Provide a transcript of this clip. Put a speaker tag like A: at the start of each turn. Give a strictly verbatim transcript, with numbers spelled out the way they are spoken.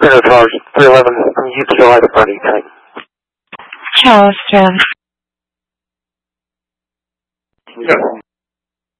A: Reno Towers, three eleven, I'm U Q I, the party type.
B: Charleston.
A: Yeah.